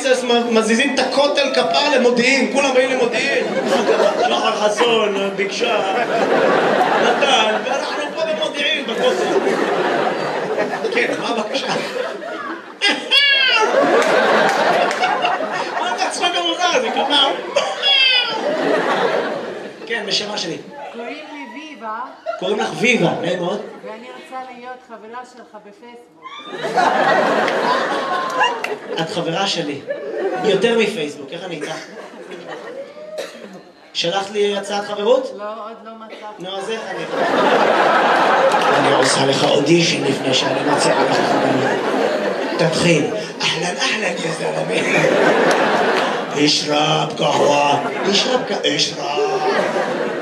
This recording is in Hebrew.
ISIS מזיזים את הכותל כפה למודיעין, כולם באים למודיעין. שחר חסון ביקשה, נתן, ואנחנו פה במודיעין, בכותל. כן, מה הבקשה? מה אתה צחק המוזר, זה כמה? כן, בשמה שלי. קוראים לי ויבה. קוראים לך ויבה, נעים מאוד. ואני רוצה להיות חברה שלך בפייסבוק. את חברה שלי. יותר מפייסבוק, איך אני איתך? שלחת לי הצעת חברות? לא, עוד לא מצאתי. נו, אז איך אני... אני עושה לך אודישן לפני שאני מציעה לך חברות. תתחיל. אהלן, אהלן, יא זלמי. אשרב קהווה. אשרב.